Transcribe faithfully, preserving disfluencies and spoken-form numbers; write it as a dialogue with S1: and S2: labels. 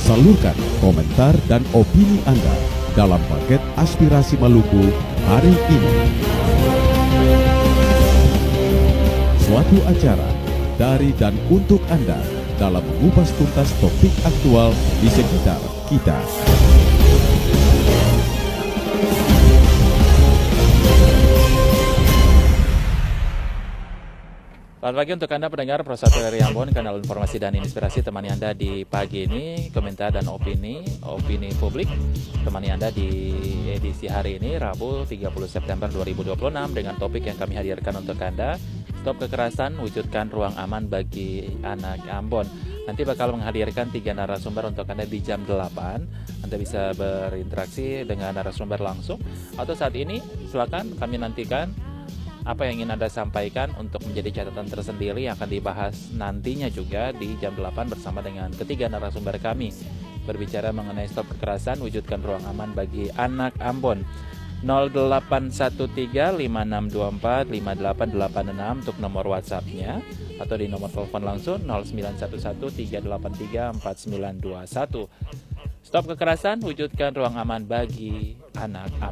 S1: Salurkan komentar dan opini Anda dalam paket Aspirasi Maluku hari ini. Suatu acara dari dan untuk Anda dalam mengupas tuntas topik aktual di sekitar kita.
S2: Selamat pagi untuk Anda pendengar Pro satu R I Ambon, kanal informasi dan inspirasi temani Anda di pagi ini, komentar dan opini, opini publik temani Anda di edisi hari ini, Rabu tiga puluh September dua ribu dua puluh enam dengan topik yang kami hadirkan untuk Anda, Stop Kekerasan, Wujudkan Ruang Aman bagi Anak Ambon. Nanti bakal menghadirkan tiga narasumber untuk Anda di jam delapan. Anda bisa berinteraksi dengan narasumber langsung, atau saat ini silakan kami nantikan apa yang ingin Anda sampaikan untuk menjadi catatan tersendiri yang akan dibahas nantinya juga di jam delapan bersama dengan ketiga narasumber kami. Berbicara mengenai Stop Kekerasan, Wujudkan Ruang Aman bagi Anak Ambon. nol delapan satu tiga lima enam dua empat lima delapan delapan enam untuk nomor WhatsApp-nya, atau di nomor telepon langsung nol sembilan satu satu tiga delapan tiga empat sembilan dua satu. Stop Kekerasan, Wujudkan Ruang Aman bagi Anak Ambon.